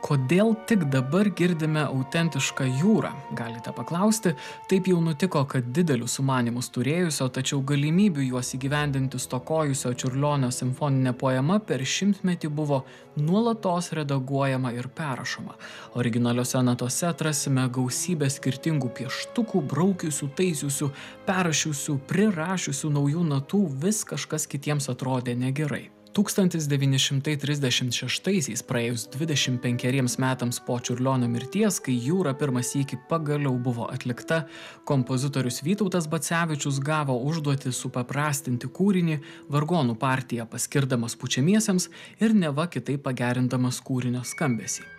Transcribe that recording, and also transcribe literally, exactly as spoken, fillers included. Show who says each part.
Speaker 1: Kodėl tik dabar girdime autentišką jūrą? Galite paklausti. Taip jau nutiko, kad didelius sumanymus turėjusio, tačiau galimybių juos įgyvendinti stokojusio Čiurlionio simfoninė poema per šimtmetį buvo nuolatos redaguojama ir perrašoma. Originaliuose natose atrasime gausybę skirtingų pieštukų, braukiusių, taisiusių, perrašiusių, prirašiusių naujų natų, vis kažkas kitiems atrodė negerai. tūkstantis devyni šimtai trisdešimt šeštaisiais, praėjus dvidešimt penkeriems metams po Čiurlionio mirties, kai jūra pirmą sykį pagaliau buvo atlikta, kompozitorius Vytautas Bacevičius gavo užduotį supaprastinti kūrinį vargonų partiją paskirdamas pučiamiesiems ir neva kitaip pagerindamas kūrinio skambesį.